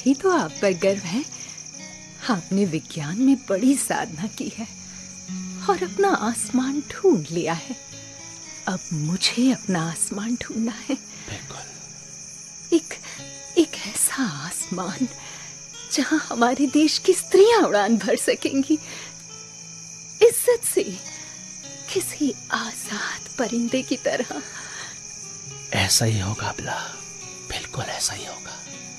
ही तो आप पर गर्व है। आपने विज्ञान में बड़ी साधना की है और अपना आसमान ढूंढ लिया है। अब मुझे अपना आसमान ढूंढना है। बिल्कुल। एक ऐसा आसमान जहां हमारे देश की स्त्रियां उड़ान भर सकेंगी, इज्जत से, किसी आजाद परिंदे की तरह। ऐसा ही होगा अबला, बिल्कुल ऐसा ही होगा।